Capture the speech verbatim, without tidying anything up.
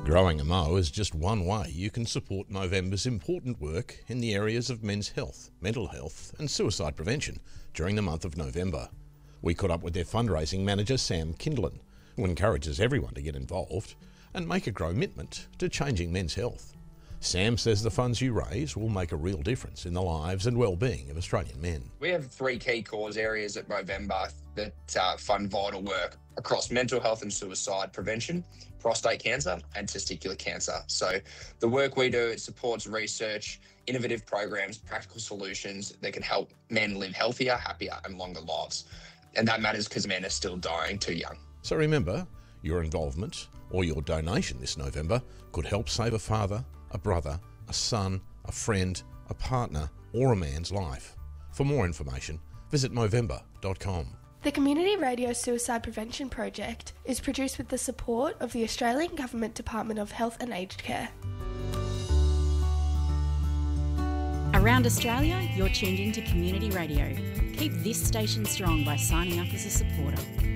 Growing a Mo is just one way you can support Movember's important work in the areas of men's health, mental health and suicide prevention during the month of November. We caught up with their fundraising manager Sam Kindlin, who encourages everyone to get involved and make a commitment to changing men's health. Sam says the funds you raise will make a real difference in the lives and well-being of Australian men. We have three key cause areas at Movember that uh, fund vital work across mental health and suicide prevention, prostate cancer and testicular cancer. So the work we do, it supports research, innovative programs, practical solutions that can help men live healthier, happier and longer lives. And that matters because men are still dying too young. So remember, your involvement or your donation this November could help save a father, a brother, a son, a friend, a partner or a man's life. For more information, visit movember dot com. The Community Radio Suicide Prevention Project is produced with the support of the Australian Government Department of Health and Aged Care. Around Australia, you're tuned into Community Radio. Keep this station strong by signing up as a supporter.